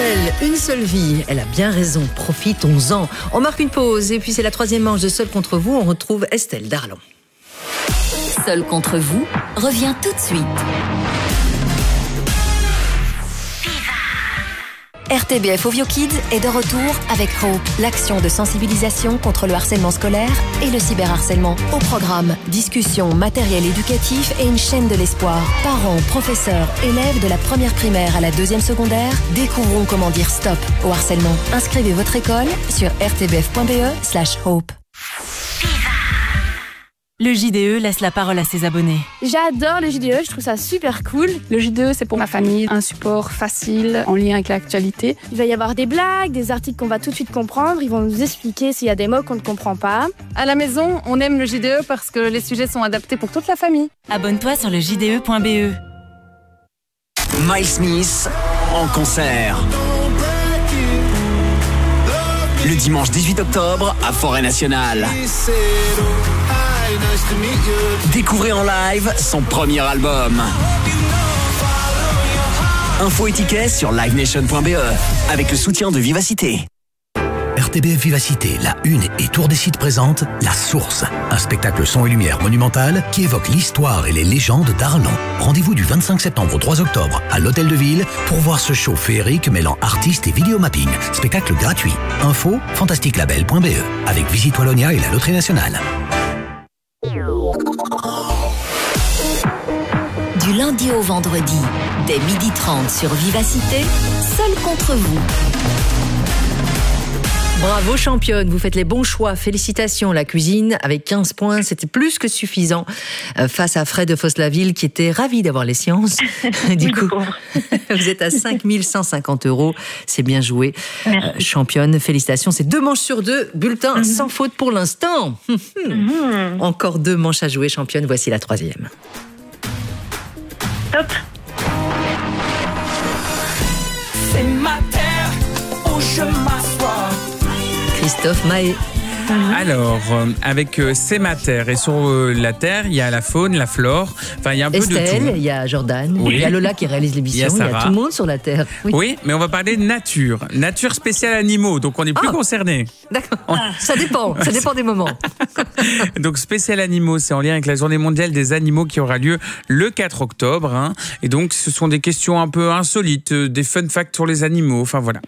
Estelle, une seule vie. Elle a bien raison, profitons-en. On marque une pause et puis c'est la troisième manche de Seul contre vous. On retrouve Estelle Darlon. Seul contre vous revient tout de suite. RTBF Ovio Kids est de retour avec Hope, l'action de sensibilisation contre le harcèlement scolaire et le cyberharcèlement. Au programme, discussions, matériel éducatif et une chaîne de l'espoir. Parents, professeurs, élèves de la première primaire à la deuxième secondaire, découvrons comment dire stop au harcèlement. Inscrivez votre école sur rtbf.be/hope. Le JDE laisse la parole à ses abonnés. J'adore le JDE, je trouve ça super cool. Le JDE, c'est pour ma famille, un support facile, en lien avec l'actualité. Il va y avoir des blagues, des articles qu'on va tout de suite comprendre. Ils vont nous expliquer s'il y a des mots qu'on ne comprend pas. À la maison, on aime le JDE parce que les sujets sont adaptés pour toute la famille. Abonne-toi sur le JDE.be. Miles Smith en concert. Le dimanche 18 octobre à Forêt Nationale. Découvrez en live son premier album. Infos et tickets sur livenation.be avec le soutien de Vivacité. RTBF Vivacité, la Une et Tour des Sites présente La Source, un spectacle son et lumière monumental qui évoque l'histoire et les légendes d'Arlon. Rendez-vous du 25 septembre au 3 octobre à l'Hôtel de Ville pour voir ce show féerique mêlant artistes et vidéomapping. Spectacle gratuit. Info fantasticlabel.be avec Visite Wallonia et la Loterie Nationale. Du lundi au vendredi, dès 12h30 sur Vivacité, Seul contre vous. Bravo championne, vous faites les bons choix. Félicitations, la cuisine avec 15 points, c'était plus que suffisant face à Fred de Foslaville qui était ravi d'avoir les sciences. Du coup, vous êtes à 5 150 €, c'est bien joué. Championne, félicitations, c'est 2 manches sur 2, bulletin sans faute pour l'instant. Encore 2 manches à jouer, championne, voici la troisième. Top. C'est ma terre où je m'assois. Christophe Mahé. Alors, avec C'est ma terre, et sur la terre, il y a la faune, la flore, enfin il y a un peu de tout. Estelle, il y a Jordan, il y a Lola qui réalise l'émission, il y a tout le monde sur la terre. Oui, mais on va parler de nature spéciale animaux, donc on n'est plus concernés. D'accord, ça dépend des moments. Donc spécial animaux, c'est en lien avec la journée mondiale des animaux qui aura lieu le 4 octobre. Et donc ce sont des questions un peu insolites, des fun facts sur les animaux, enfin voilà.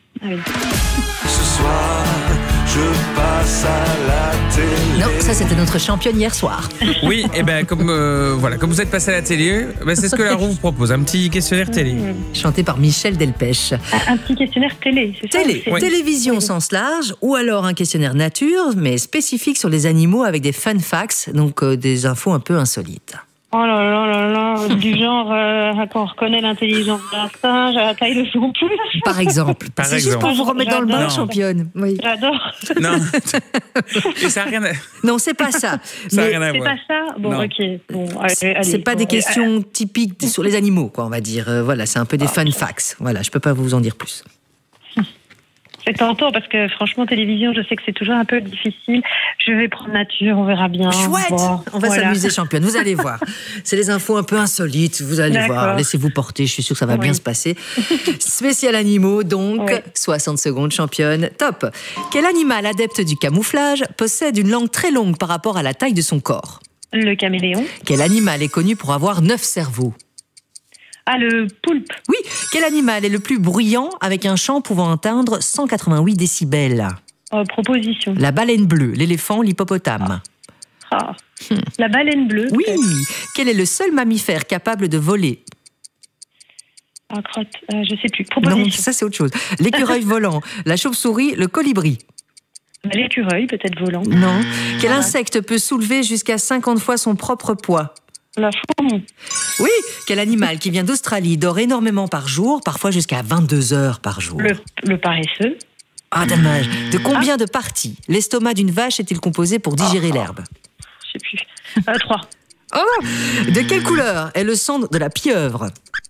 Ce soir, je passe à la télé. Non, ça c'était notre championne hier soir. Oui, et ben comme vous êtes passé à la télé, c'est ce que la roue vous propose, un petit questionnaire télé. Chanté par Michel Delpech. Un petit questionnaire télé, c'est ça? Télévision au sens large, ou alors un questionnaire nature, mais spécifique sur les animaux avec des fun facts, donc des infos un peu insolites. Oh là là là là, du genre qu'on reconnaît l'intelligence d'un singe à la taille de son pouce. Par exemple. C'est juste pour vous remettre dans le bain, championne. Oui. J'adore. Non. Et ça n'a rien à... Non, c'est pas ça. Ça n'a rien à voir. C'est pas ça? Bon, non. ok. Bon, allez, c'est pas des questions typiques sur les animaux, quoi, on va dire. Voilà, c'est un peu des fun facts. Voilà, je peux pas vous en dire plus. C'est tentant parce que franchement, télévision, je sais que c'est toujours un peu difficile. Je vais prendre nature, on verra bien. Chouette, bon, on va s'amuser, championne. Vous allez voir. C'est les infos un peu insolites, vous allez voir. Laissez-vous porter, je suis sûre que ça va bien se passer. Spécial animaux, donc 60 secondes, championne. Top. Quel animal adepte du camouflage possède une langue très longue par rapport à la taille de son corps? Le caméléon. Quel animal est connu pour avoir 9 cerveaux? Ah, le poulpe. Oui. Quel animal est le plus bruyant avec un chant pouvant atteindre 188 décibels? Proposition. La baleine bleue, l'éléphant, l'hippopotame. La baleine bleue. Oui. Quel est le seul mammifère capable de voler? Crotte, je sais plus. Proposition. Non, ça c'est autre chose. L'écureuil volant, la chauve-souris, le colibri. L'écureuil, peut-être volant. Non. Quel insecte peut soulever jusqu'à 50 fois son propre poids? La fourmi. Oui. Quel animal qui vient d'Australie dort énormément par jour, parfois jusqu'à 22 heures par jour? Le paresseux. Ah, dommage. De combien de parties l'estomac d'une vache est-il composé pour digérer l'herbe? Je sais plus. 3. Oh. De quelle couleur est le sang de la pieuvre?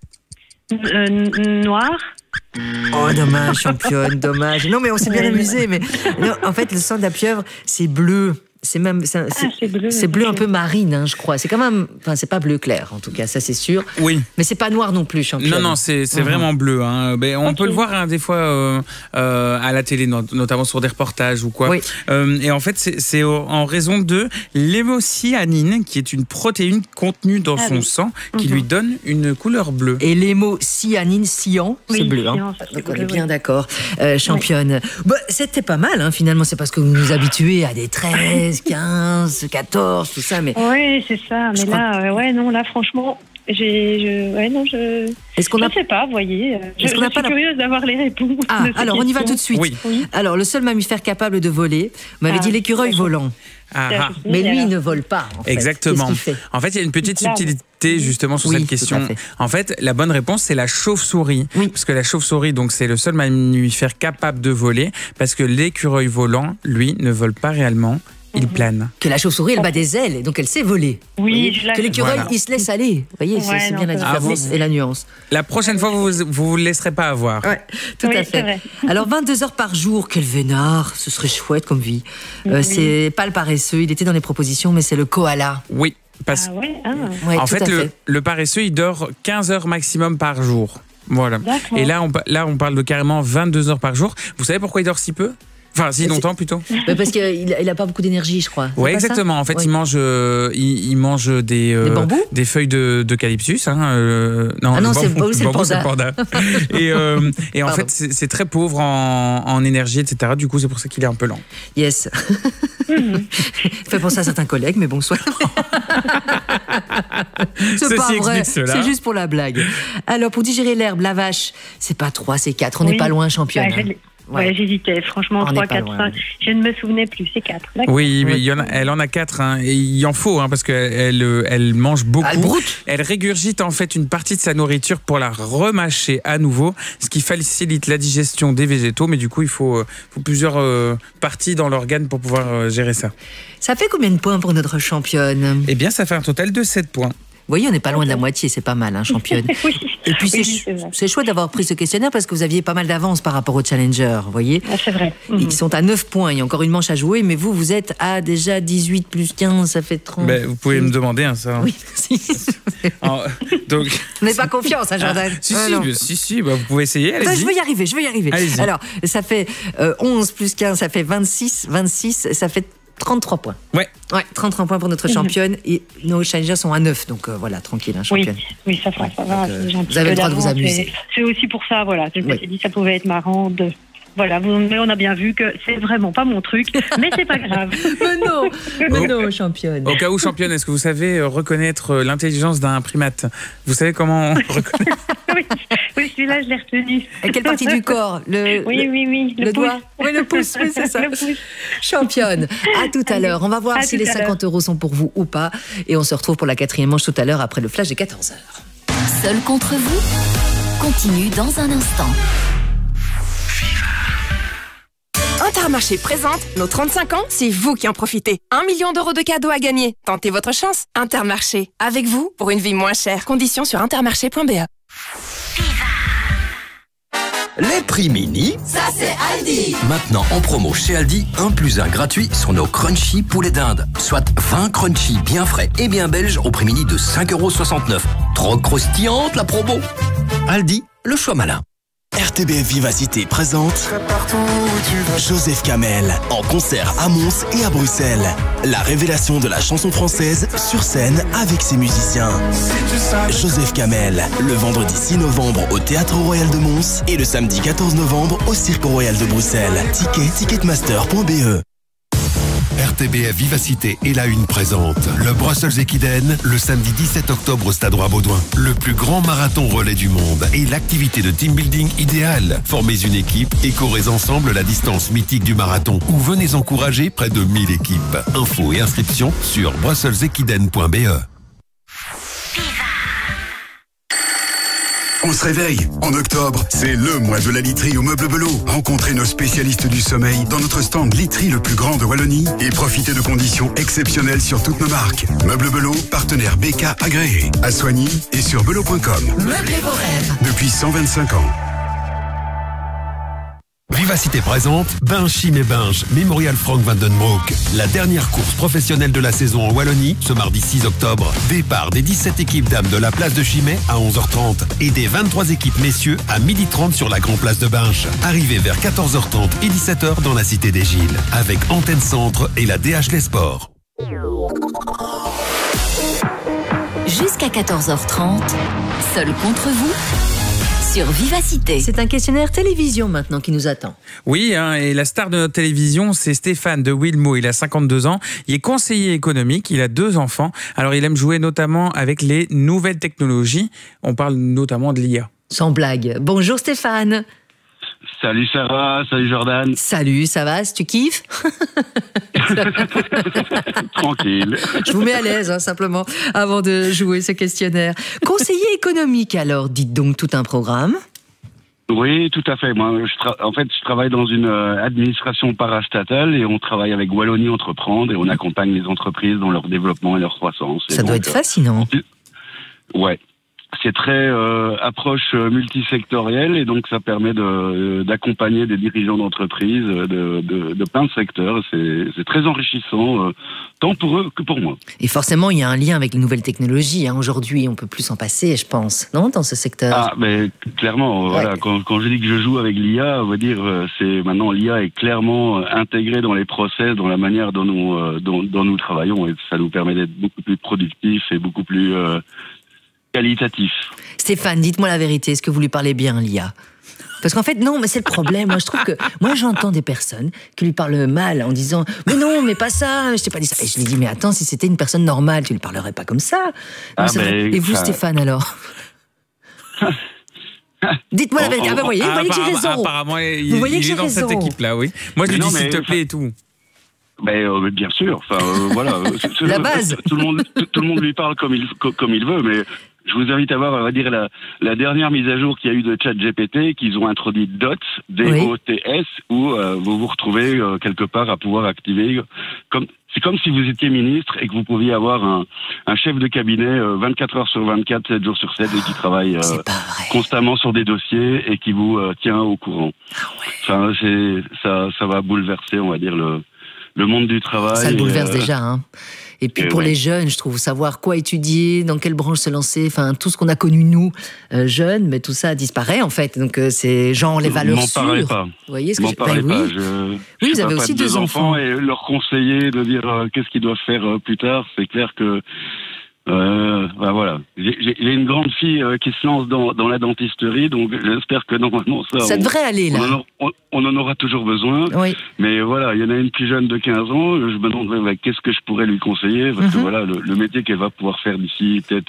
Noir. Oh, dommage, championne, dommage. Non, mais on s'est bien amusé. Mais non, en fait, le sang de la pieuvre, c'est bleu. C'est même c'est bleu un peu marine, hein, je crois. C'est quand même, enfin c'est pas bleu clair en tout cas, ça c'est sûr. Oui. Mais c'est pas noir non plus, championne. Non, c'est vraiment bleu. Hein. Ben, on peut le voir hein, des fois à la télé, notamment sur des reportages ou quoi. Oui. Et en fait, c'est en raison de l'hémocyanine, qui est une protéine contenue dans son sang, qui lui donne une couleur bleue. Et l'hémocyanine, cyan, c'est bleu. Cyan, Hein. ça, c'est Donc on bleu, est bien d'accord. Championne. Bah, c'était pas mal, hein, finalement. C'est parce que vous nous habituez à des 13, 15, 14, tout ça. Mais oui, c'est ça. Mais là, franchement, Est-ce qu'on sais pas, vous voyez. Je suis curieuse d'avoir les réponses. Ah, alors on y va tout de suite. Oui. Alors, le seul mammifère capable de voler, vous m'avez dit l'écureuil volant. Mais lui, il ne vole pas. En fait. Exactement. Qu'est-ce qu'il fait? En fait, il y a une petite subtilité justement sur cette question. En fait, la bonne réponse, c'est la chauve-souris. Oui. Parce que la chauve-souris, donc, c'est le seul mammifère capable de voler, parce que l'écureuil volant, lui, ne vole pas réellement. Il plane. Que la chauve-souris, elle bat des ailes, et donc elle sait voler. Oui, que l'écureuil, il se laisse aller. Vous voyez, c'est bien la différence et la nuance. La prochaine fois, vous le laisserez pas avoir. Ouais, tout à fait. Vrai. Alors, 22 heures par jour, quel vénard. Ce serait chouette comme vie. C'est pas le paresseux, il était dans les propositions, mais c'est le koala. Oui. Ouais, en fait, le paresseux, il dort 15 heures maximum par jour. Voilà. Et là, on parle de carrément 22 heures par jour. Vous savez pourquoi il dort si peu ? Enfin, si longtemps plutôt. Parce qu'il n'a pas beaucoup d'énergie, je crois. Oui, exactement. En fait, il mange des feuilles d'eucalyptus. Hein, non, c'est le panda. Et en fait, c'est très pauvre en énergie, etc. Du coup, c'est pour ça qu'il est un peu lent. Yes. Ça fait penser à certains collègues, mais bon, soit. C'est pas vrai. C'est juste pour la blague. Alors, pour digérer l'herbe, la vache, c'est pas 3, c'est 4. On n'est pas loin, championne. Ouais, j'hésitais. Franchement, 3, 4, 5. Je ne me souvenais plus. C'est 4. Oui, mais elle en a 4. Hein, et il en faut, hein, parce qu'elle mange beaucoup. Elle régurgite en fait une partie de sa nourriture pour la remâcher à nouveau, ce qui facilite la digestion des végétaux. Mais du coup, il faut plusieurs parties dans l'organe pour pouvoir gérer ça. Ça fait combien de points pour notre championne ? Eh bien, ça fait un total de 7 points. Vous voyez, on n'est pas loin de la moitié, c'est pas mal, hein, championne. Oui. Et puis c'est chouette d'avoir pris ce questionnaire parce que vous aviez pas mal d'avance par rapport aux challengers, vous voyez. C'est vrai. Ils sont à 9 points, il y a encore une manche à jouer, mais vous êtes à déjà 18 plus 15, ça fait 30. Vous pouvez me demander, hein, ça. Oui, si. Donc... Vous n'avez pas confiance, hein, Jordan. Si, vous pouvez essayer, allez-y. Je vais y arriver. Allez-y. Alors, ça fait 11 plus 15, ça fait 26, ça fait 33 points. Ouais, 33 points pour notre championne et nos challengers sont à 9, donc voilà, tranquille, hein, championne. Oui, ça va. Vous avez le droit de vous amuser. C'est aussi pour ça, voilà. Je me suis dit que ça pouvait être marrant de... Voilà, mais on a bien vu que c'est vraiment pas mon truc, mais c'est pas grave. mais non, championne. Au cas où, championne, est-ce que vous savez reconnaître l'intelligence d'un primate ? Vous savez comment on reconnaît ? Oui, celui-là, je l'ai retenu. Et quelle partie du corps ? Oui. Le doigt ? Oui, le pouce, oui, c'est ça. Championne, à tout à l'heure. On va voir si les 50 € sont pour vous ou pas. Et on se retrouve pour la 4e manche tout à l'heure après le flash des 14h. Seul contre vous continue dans un instant. Intermarché présente nos 35 ans, c'est vous qui en profitez. 1 million d'euros de cadeaux à gagner. Tentez votre chance. Intermarché, avec vous pour une vie moins chère. Conditions sur intermarché.be. Les prix mini, ça c'est Aldi. Maintenant en promo chez Aldi, 1 + 1 gratuit sur nos crunchy poulet d'Inde. Soit 20 crunchy bien frais et bien belges au prix mini de 5,69 €. Trop croustillante la promo. Aldi, le choix malin. RTBF Vivacité présente Joseph Kamel en concert à Mons et à Bruxelles. La révélation de la chanson française sur scène avec ses musiciens. Joseph Kamel, le vendredi 6 novembre au Théâtre Royal de Mons et le samedi 14 novembre au Cirque Royal de Bruxelles. Ticketmaster.be. RTBF Vivacité et la Une présente le Brussels Equiden le samedi 17 octobre au Stade Roi-Baudouin. Le plus grand marathon relais du monde et l'activité de team building idéale. Formez une équipe et courez ensemble la distance mythique du marathon ou venez encourager près de 1000 équipes. Infos et inscriptions sur brusselsequiden.be. On se réveille. En octobre, c'est le mois de la literie au Meuble Belot. Rencontrez nos spécialistes du sommeil dans notre stand literie le plus grand de Wallonie et profitez de conditions exceptionnelles sur toutes nos marques. Meuble Belot, partenaire BK agréé. À Soigny et sur belot.com. Meublez vos rêves. Depuis 125 ans. Vivacité présente Binge Chim et Binge, Memorial Frank van den Broek. La dernière course professionnelle de la saison en Wallonie, ce mardi 6 octobre. Départ des 17 équipes dames de la place de Chimay à 11h30 et des 23 équipes messieurs à 12h30 sur la Grand Place de Binge. Arrivée vers 14h30 et 17h dans la Cité des Gilles, avec Antenne Centre et la DH Les Sports. Jusqu'à 14h30, seul contre vous sur Vivacité. C'est un questionnaire télévision maintenant qui nous attend. Oui, et la star de notre télévision, c'est Stéphane de Wilmo. Il a 52 ans, il est conseiller économique, il a 2 enfants. Alors il aime jouer notamment avec les nouvelles technologies. On parle notamment de l'IA. Sans blague. Bonjour Stéphane. Salut Sarah, salut Jordan. Salut, ça va, tu kiffes? Tranquille. Je vous mets à l'aise, simplement, avant de jouer ce questionnaire. Conseiller économique, alors, dites donc tout un programme. Oui, tout à fait. Moi, je travaille dans une administration parastatale et on travaille avec Wallonie Entreprendre et on accompagne les entreprises dans leur développement et leur croissance. Ça doit être fascinant. Ouais. C'est très approche multisectorielle et donc ça permet d'accompagner des dirigeants d'entreprises de plein de secteurs. C'est très enrichissant, tant pour eux que pour moi. Et forcément, il y a un lien avec les nouvelles technologies. Aujourd'hui, on peut plus s'en passer, je pense, non, dans ce secteur. Ah, mais clairement, voilà. Quand je dis que je joue avec l'IA, on va dire, c'est maintenant l'IA est clairement intégrée dans les process, dans la manière dont nous travaillons, et ça nous permet d'être beaucoup plus productifs et beaucoup plus qualitatif. Stéphane, dites-moi la vérité, est-ce que vous lui parlez bien, l'IA? Parce qu'en fait, non, mais c'est le problème. Moi, je trouve que, j'entends des personnes qui lui parlent mal en disant, mais non, mais pas ça, je t'ai pas dit ça. Et je lui dis, mais attends, si c'était une personne normale, tu lui parlerais pas comme ça. Et vous, Stéphane, alors? Dites-moi la vérité. Vous voyez que j'ai raison. Apparemment, il est dans cette équipe-là, oui. Moi, je lui dis s'il te plaît et tout. Bien sûr. Voilà. La base. Tout le monde lui parle comme il veut, mais je vous invite à voir, on va dire, la dernière mise à jour qu'il y a eu de ChatGPT, qu'ils ont introduit DOTS, D-O-T-S, où vous vous retrouvez quelque part à pouvoir activer. C'est comme si vous étiez ministre et que vous pouviez avoir un chef de cabinet 24 heures sur 24, 7 jours sur 7 et qui travaille constamment sur des dossiers et qui vous tient au courant. Enfin, ça va bouleverser, on va dire, le monde du travail. Ça le bouleverse déjà, hein. Et puis pour les jeunes, je trouve, savoir quoi étudier, dans quelle branche se lancer, enfin tout ce qu'on a connu nous, jeunes, mais tout ça disparaît en fait. Donc c'est genre les valeurs sûres. M'en parlez pas. Vous voyez ce que m'en parlez pas. Oui, vous avez aussi 2 enfants. Et leur conseiller de dire qu'est-ce qu'ils doivent faire plus tard, c'est clair que voilà. J'ai une grande fille qui se lance dans la dentisterie, donc j'espère que normalement ça devrait aller là. On en aura toujours besoin. Oui. Mais voilà, il y en a une plus jeune de 15 ans, je me demande qu'est-ce que je pourrais lui conseiller, parce que voilà, le métier qu'elle va pouvoir faire d'ici peut-être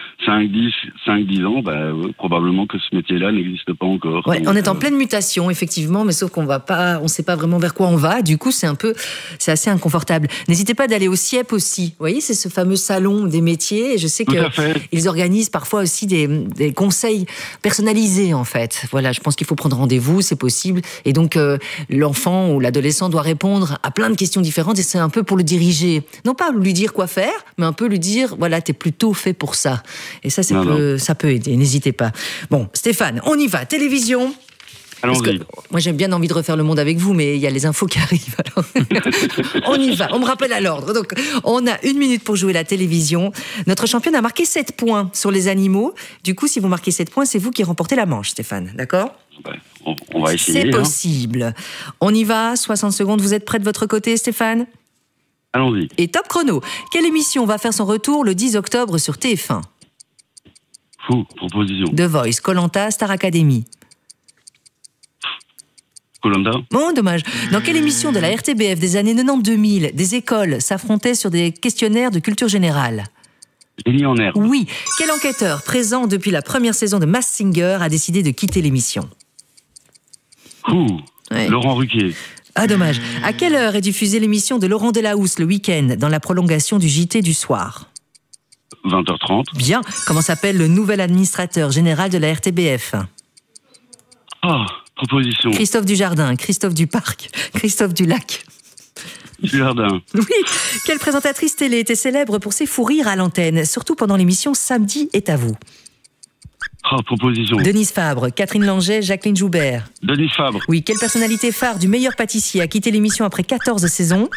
5-10 ans, probablement que ce métier-là n'existe pas encore. Ouais, on est en pleine mutation, effectivement, mais sauf qu'on on sait pas vraiment vers quoi on va. Du coup, c'est assez inconfortable. N'hésitez pas d'aller au CIEP aussi. Vous voyez, c'est ce fameux salon des métiers. Et je sais qu'ils organisent parfois aussi des conseils personnalisés, en fait. Voilà, je pense qu'il faut prendre rendez-vous, c'est possible. Et donc, l'enfant ou l'adolescent doit répondre à plein de questions différentes et c'est un peu pour le diriger. Non pas lui dire quoi faire, mais un peu lui dire, voilà, t'es plutôt fait pour ça. Et ça, ça peut aider, n'hésitez pas. Bon, Stéphane, on y va. Télévision. Allons-y. Moi, j'ai bien envie de refaire le monde avec vous, mais il y a les infos qui arrivent. Alors. On y va. On me rappelle à l'ordre. Donc, on a 1 minute pour jouer la télévision. Notre championne a marqué 7 points sur les animaux. Du coup, si vous marquez 7 points, c'est vous qui remportez la manche, Stéphane. D'accord ? On va essayer. C'est possible. On y va. 60 secondes. Vous êtes prêts de votre côté, Stéphane ? Allons-y. Et top chrono. Quelle émission va faire son retour le 10 octobre sur TF1 ? Proposition. The Voice, Koh-Lanta, Star Academy. Koh-Lanta. Bon, dommage. Dans quelle émission de la RTBF des années 90-2000, des écoles s'affrontaient sur des questionnaires de culture générale ? Génie en herbe. Oui. Quel enquêteur, présent depuis la première saison de Masked Singer, a décidé de quitter l'émission ? Laurent Ruquier. Ah, dommage. À quelle heure est diffusée l'émission de Laurent Delahousse le week-end, dans la prolongation du JT du soir ? 20h30. Bien. Comment s'appelle le nouvel administrateur général de la RTBF ? Proposition. Christophe Dujardin, Christophe Duparc, Christophe Dulac. Dujardin. Oui. Quelle présentatrice télé était célèbre pour ses fous rires à l'antenne, surtout pendant l'émission Samedi est à vous ? Proposition. Denise Fabre, Catherine Langeais, Jacqueline Joubert. Denise Fabre. Oui, quelle personnalité phare du meilleur pâtissier a quitté l'émission après 14 saisons?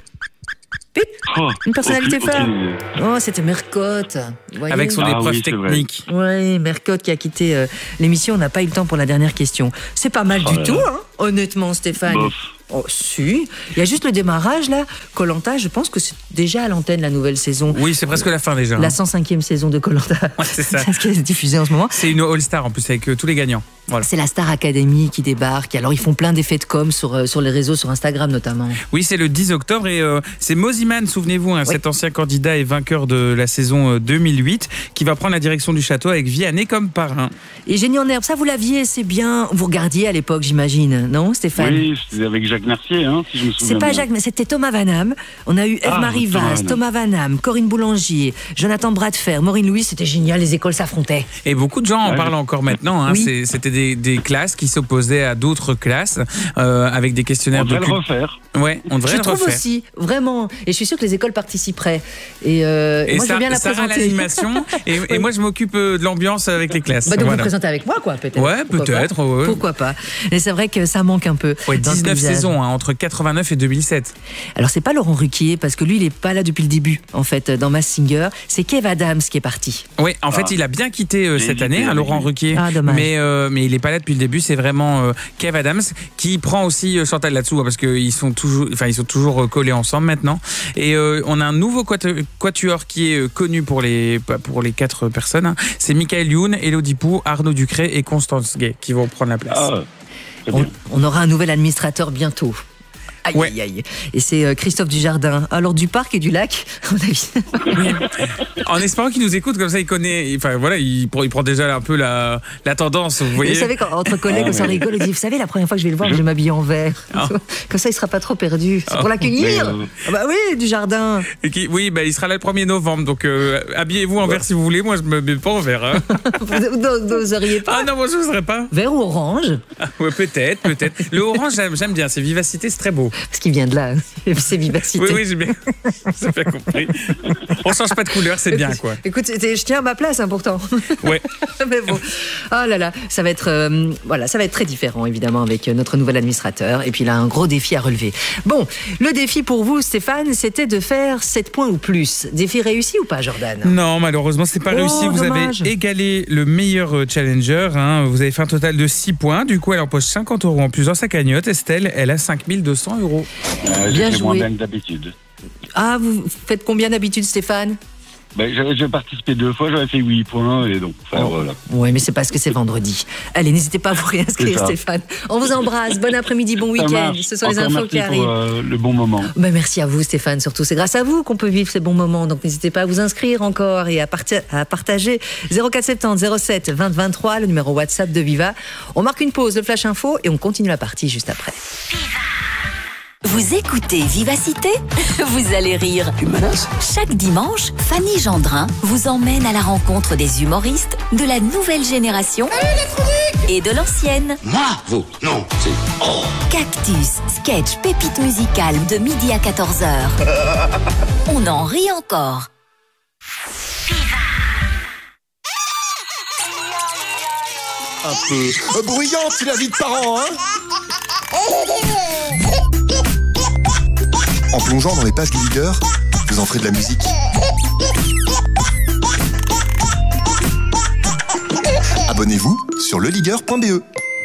Une personnalité phare. Oh, c'était Mercotte. Avec son épreuve technique. Oui, Mercotte qui a quitté l'émission. On n'a pas eu le temps pour la dernière question. C'est pas mal du tout, hein, honnêtement, Stéphane. Bof. Oh, si. Il y a juste le démarrage, là. Koh-Lanta, je pense que c'est déjà à l'antenne, la nouvelle saison. Oui, c'est presque la fin déjà. La 105e saison de Koh-Lanta. Ouais, c'est ça. C'est ce qui est diffusé en ce moment. C'est une All-Star en plus, avec tous les gagnants. Voilà. C'est la Star Academy qui débarque. Alors, ils font plein d'effets de com sur les réseaux, sur Instagram notamment. Oui, c'est le 10 octobre et c'est Moziman, souvenez-vous, hein, cet ancien candidat et vainqueur de la saison 2008, qui va prendre la direction du château avec Vianney comme parrain. Et Génie en herbe, ça vous l'aviez, c'est bien. Vous regardiez à l'époque, j'imagine, non, Stéphane? Oui, c'était avec Jacques Mercier, hein, si je me souviens. C'est pas bien. Jacques, mais c'était Thomas Vanham. On a eu Eve-Marie Vaz, Thomas Vanham, Corinne Boulanger, Jonathan Bradfer, Maureen Louis. C'était génial, les écoles s'affrontaient. Et beaucoup de gens en parlent encore maintenant. Hein. Oui. C'était des classes qui s'opposaient à d'autres classes avec des questionnaires. On devrait le refaire. Ouais, on devrait je le trouve refaire. aussi, vraiment. Et je suis sûre que les écoles participeraient. Et moi, je veux bien la ça présenter. à l'animation. et moi, je m'occupe de l'ambiance avec les classes. Bah, donc voilà. vous présentez avec moi, quoi, peut-être. Ouais, peut-être. Ouais. Pourquoi pas. Et c'est vrai que ça manque un peu. Ouais, dans 19 le paysage. saisons, hein, entre 89 et 2007. Alors, c'est pas Laurent Ruquier, parce que lui, il est pas là depuis le début, en fait, dans Masked Singer. C'est Kev Adams qui est parti. Oui, en fait, il a bien quitté cette année, hein, Laurent Ruquier. Ah, dommage. Mais il est pas là depuis le début. C'est vraiment Kev Adams qui prend aussi Chantal là-dessous, parce qu'ils sont toujours collés ensemble maintenant. Et on a un nouveau quatuor qui est connu pour les 4 personnes. Hein. C'est Michael Youn, Élodie Pou, Arnaud Ducré et Constance Gay qui vont prendre la place. On aura un nouvel administrateur bientôt. Aïe, ouais. aïe, aïe. Et c'est Christophe Dujardin. Alors, du parc et du lac, à mon avis. En espérant qu'il nous écoute, comme ça il connaît. Enfin voilà, il prend déjà un peu la tendance. Vous voyez. Vous savez, qu'entre collègues, on s'en rigole, on dit, vous savez, la première fois que je vais le voir, je vais m'habiller en vert. Comme ça, il sera pas trop perdu. C'est pour l'accueillir. Ah bah oui, Dujardin. Oui, il sera là le 1er novembre. Donc habillez-vous en vert si vous voulez. Moi, je me mets pas en vert. Hein. Vous n'oseriez pas? Ah non, moi je n'oserais pas. Vert ou orange? Ouais, peut-être. Le orange, j'aime bien. C'est vivacité, c'est très beau. Parce qu'il vient de là, c'est vivacité. Oui, j'ai bien compris. On change pas de couleur, c'est bien, quoi. Écoute, je tiens à ma place, hein, pourtant. Ouais. Mais bon, oh là là, ça va être très différent, évidemment, avec notre nouvel administrateur. Et puis il a un gros défi à relever. Bon, le défi pour vous, Stéphane, c'était de faire 7 points ou plus. Défi réussi ou pas, Jordan? Non, malheureusement, c'est pas réussi. Vous dommage. avez égalé le meilleur challenger. Hein. Vous avez fait un total de 6 points. Du coup, elle empoche 50 € en plus dans sa cagnotte. Estelle, elle a 5200 €. Bien J'ai fait moins joué. bien que d'habitude. Ah, vous faites combien d'habitude, Stéphane? J'ai participé 2 fois, j'avais fait 8 points et donc voilà. Oui, mais c'est parce que c'est vendredi. Allez, n'hésitez pas à vous réinscrire, Stéphane. On vous embrasse. Bon après-midi, bon week-end. Ce sont les infos qui arrivent. Pour, le bon moment. Merci à vous, Stéphane. Surtout, c'est grâce à vous qu'on peut vivre ces bons moments. Donc, n'hésitez pas à vous inscrire encore et à partager. 0470 07 20 23, le numéro WhatsApp de Viva. On marque une pause, le Flash Info, et on continue la partie juste après. Vous écoutez Vivacité? Vous allez rire. Tu menaces? Chaque dimanche, Fanny Gendrin vous emmène à la rencontre des humoristes de la nouvelle génération et de l'ancienne. Moi? Vous? Non, c'est... Oh. Cactus, sketch, pépite musicale de midi à 14h. On en rit encore. Un peu bruyante, c'est la vie de parents, hein? En plongeant dans les pages du leader, vous en ferez de la musique. Abonnez-vous sur leleader.be.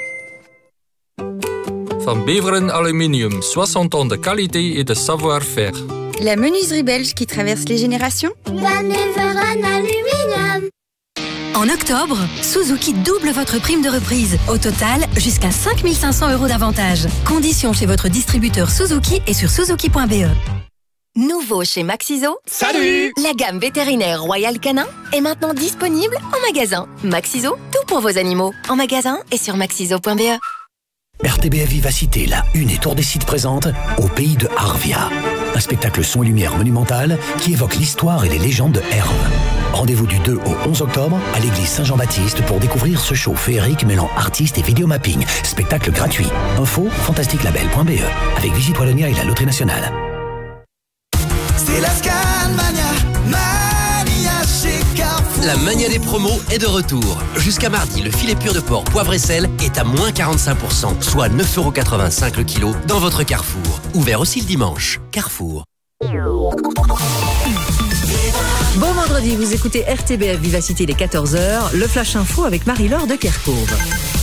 Van Beveren Aluminium, 60 ans de qualité et de savoir-faire. La menuiserie belge qui traverse les générations. Van Beveren Aluminium. En octobre, Suzuki double votre prime de reprise. Au total, jusqu'à 5 500 € d'avantage. Conditions chez votre distributeur Suzuki et sur suzuki.be. Nouveau chez Maxiso. Salut! La gamme vétérinaire Royal Canin est maintenant disponible en magasin. Maxiso, tout pour vos animaux. En magasin et sur maxiso.be. RTBF Vivacité, la Une et Tour des Sites présente Au pays de Arvia. Un spectacle son et lumière monumental qui évoque l'histoire et les légendes de Herve. Rendez-vous du 2 au 11 octobre à l'église Saint-Jean-Baptiste pour découvrir ce show féerique mêlant artistes et vidéomapping. Spectacle gratuit. Info fantasticlabel.be avec Visite Wallonia et la Loterie Nationale. C'est la Scanmania, Mania chez Carrefour. La mania des promos est de retour. Jusqu'à mardi, le filet pur de porc poivre et sel est à moins 45%, soit 9,85 € le kilo dans votre Carrefour. Ouvert aussi le dimanche. Carrefour. Bon vendredi, vous écoutez RTBF Vivacité, les 14h, le Flash Info avec Marie-Laure de Kerkhove.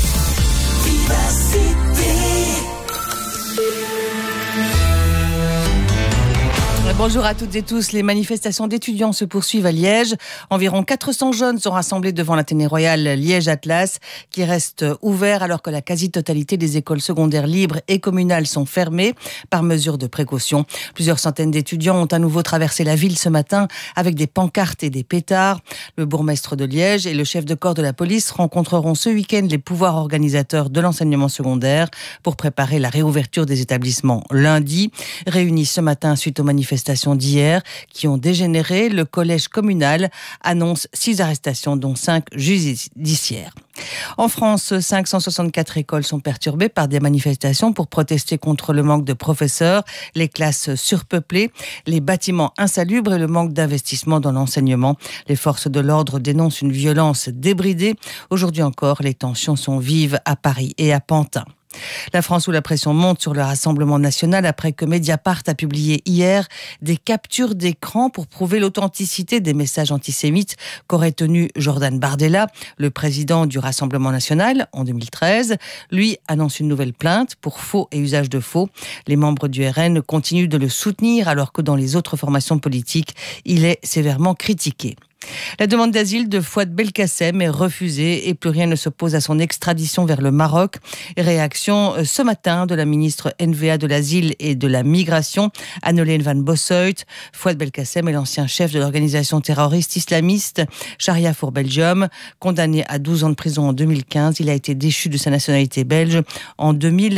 Bonjour à toutes et tous. Les manifestations d'étudiants se poursuivent à Liège. Environ 400 jeunes sont rassemblés devant l'Athénée Royal Liège-Atlas, qui reste ouvert alors que la quasi-totalité des écoles secondaires libres et communales sont fermées par mesure de précaution. Plusieurs centaines d'étudiants ont à nouveau traversé la ville ce matin avec des pancartes et des pétards. Le bourgmestre de Liège et le chef de corps de la police rencontreront ce week-end les pouvoirs organisateurs de l'enseignement secondaire pour préparer la réouverture des établissements lundi. Réunis ce matin suite aux manifestations d'hier qui ont dégénéré, le collège communal annonce 6 arrestations dont 5 judiciaires. En France, 564 écoles sont perturbées par des manifestations pour protester contre le manque de professeurs, les classes surpeuplées, les bâtiments insalubres et le manque d'investissement dans l'enseignement. Les forces de l'ordre dénoncent une violence débridée. Aujourd'hui encore, les tensions sont vives à Paris et à Pantin. La France où la pression monte sur le Rassemblement national après que Mediapart a publié hier des captures d'écran pour prouver l'authenticité des messages antisémites qu'aurait tenu Jordan Bardella, le président du Rassemblement national en 2013. Lui annonce une nouvelle plainte pour faux et usage de faux. Les membres du RN continuent de le soutenir alors que dans les autres formations politiques, il est sévèrement critiqué. La demande d'asile de Fouad Belkacem est refusée et plus rien ne s'oppose à son extradition vers le Maroc. Réaction ce matin de la ministre NVA de l'Asile et de la Migration, Anne-Hélène Van Bossoit. Fouad Belkacem est l'ancien chef de l'organisation terroriste islamiste Sharia for Belgium. Condamné à 12 ans de prison en 2015, il a été déchu de sa nationalité belge en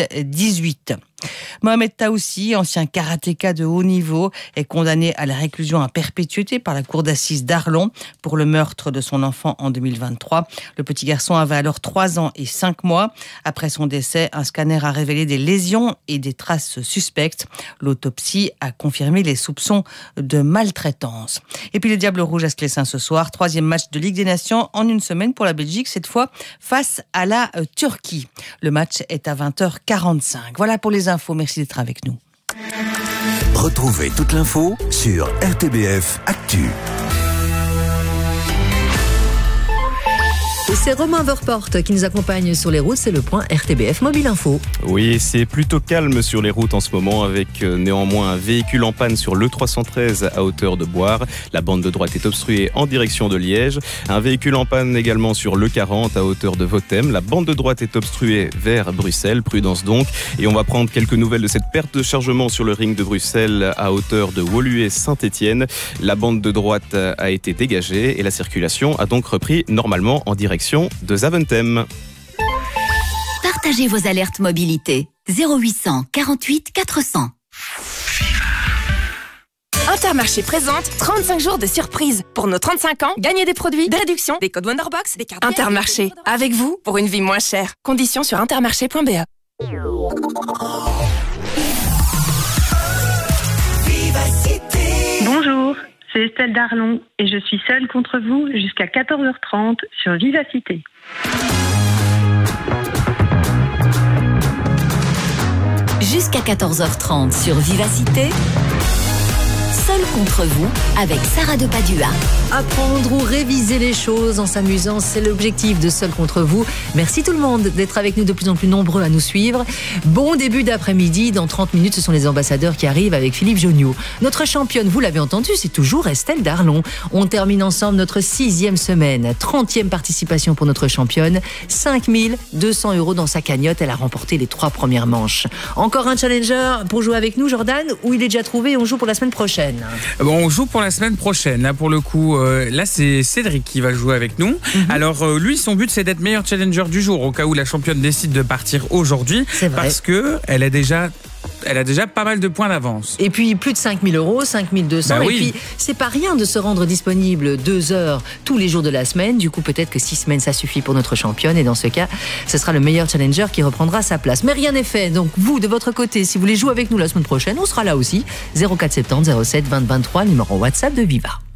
2018. Mohamed Taoussi, ancien karatéka de haut niveau, est condamné à la réclusion à perpétuité par la cour d'assises d'Arlon pour le meurtre de son enfant en 2023. Le petit garçon avait alors 3 ans et 5 mois. Après son décès, un scanner a révélé des lésions et des traces suspectes. L'autopsie a confirmé les soupçons de maltraitance. Et puis les Diables Rouges à Sclessin ce soir, 3e match de Ligue des Nations en une semaine pour la Belgique, cette fois face à la Turquie. Le match est à 20h45. Voilà pour les infos, merci d'être avec nous. Retrouvez toute l'info sur RTBF Actu. Et c'est Romain Verport qui nous accompagne sur les routes, c'est le point RTBF Mobile Info. Oui, c'est plutôt calme sur les routes en ce moment avec néanmoins un véhicule en panne sur l'E313 à hauteur de Boire. La bande de droite est obstruée en direction de Liège. Un véhicule en panne également sur l'E40 à hauteur de Votem. La bande de droite est obstruée vers Bruxelles, prudence donc. Et on va prendre quelques nouvelles de cette perte de chargement sur le ring de Bruxelles à hauteur de Woluwe-Saint-Étienne. La bande de droite a été dégagée et la circulation a donc repris normalement en direction de Zaventem. Partagez vos alertes mobilité. 0800 48 400. Intermarché présente 35 jours de surprise. Pour nos 35 ans, gagnez des produits, des réductions, des codes Wonderbox, des cartes. Intermarché, avec vous pour une vie moins chère. Conditions sur intermarché.be. Bonjour, c'est Estelle Darlon et je suis seule contre vous jusqu'à 14h30 sur Vivacité. Jusqu'à 14h30 sur Vivacité. Seul contre vous avec Sarah de Padua. Apprendre ou réviser les choses en s'amusant, c'est l'objectif de Seul contre vous. Merci tout le monde d'être avec nous, de plus en plus nombreux à nous suivre. Bon début d'après-midi, dans 30 minutes, ce sont les ambassadeurs qui arrivent avec Philippe Joniot. Notre championne, vous l'avez entendu, c'est toujours Estelle Darlon. On termine ensemble notre 6e semaine, 30e participation pour notre championne, 5 200 € dans sa cagnotte, elle a remporté les 3 premières manches. Encore un challenger pour jouer avec nous, Jordan, où il est déjà trouvé et on joue pour la semaine prochaine. Bon, on joue pour la semaine prochaine. Là, pour le coup, là, c'est Cédric qui va jouer avec nous. Alors, lui, son but, c'est d'être meilleur challenger du jour, au cas où la championne décide de partir aujourd'hui. C'est vrai. Parce que elle a déjà pas mal de points d'avance. Et puis plus de 5 000 €, 5 200. Bah oui. Et puis c'est pas rien de se rendre disponible 2 heures tous les jours de la semaine. Du coup, peut-être que 6 semaines, ça suffit pour notre championne. Et dans ce cas, ce sera le meilleur challenger qui reprendra sa place. Mais rien n'est fait. Donc vous, de votre côté, si vous voulez jouer avec nous la semaine prochaine, on sera là aussi. 04 70 07 20 23, numéro WhatsApp de Viva.